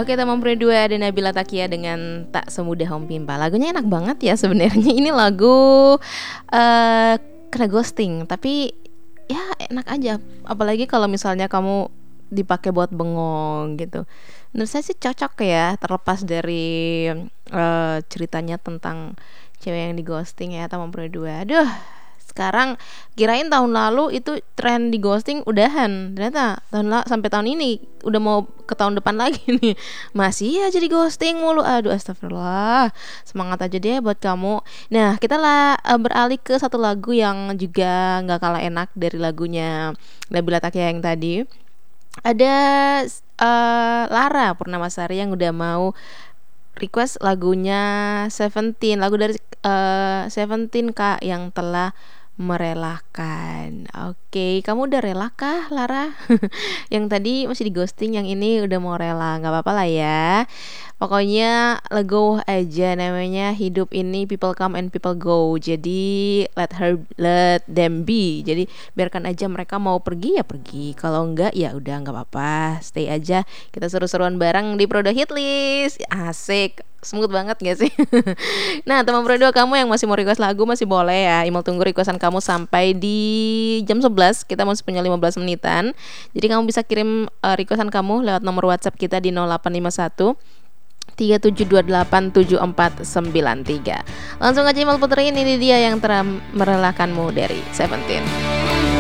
Oke, teman berdua ada Nabila Takia dengan Tak Semudah Om Pimpa. Lagunya enak banget ya sebenarnya. Ini lagu kena ghosting, tapi ya enak aja. Apalagi kalau misalnya kamu dipakai buat bengong gitu. Menurut saya sih cocok ya, terlepas dari ceritanya tentang cewek yang di ghosting ya, teman berdua. Aduh, sekarang kirain tahun lalu itu tren di ghosting udahan, ternyata sampai tahun ini udah mau ke tahun depan lagi nih masih aja di ghosting mulu. Aduh, astagfirullah. Semangat aja deh buat kamu. Nah, kita lah beralih ke satu lagu yang juga nggak kalah enak dari lagunya Nabila Takia yang tadi. Ada Lara Purnamasari yang udah mau request lagunya Seventeen, lagu dari Seventeen Kak, yang telah merelakan. Oke, kamu udah rela kah, Lara? Yang tadi masih di ghosting, yang ini udah mau rela. Nggak apa-apa lah ya. Pokoknya legowo aja, namanya hidup ini people come and people go. Jadi let them be. Jadi biarkan aja mereka mau pergi ya pergi. Kalau enggak ya udah nggak apa-apa. Stay aja. Kita seru-seruan bareng di Prodo Hit List. Asik. Smooth banget gak sih? Nah, teman Prodo, kamu yang masih mau request lagu masih boleh ya. Email tunggu requestan kamu sampai di jam 11. Kita masih punya 15 menitan. Jadi kamu bisa kirim requestan kamu lewat nomor WhatsApp kita di 0851 37287493. Langsung aja email puterin, ini dia yang telah merelakanmu dari Seventeen.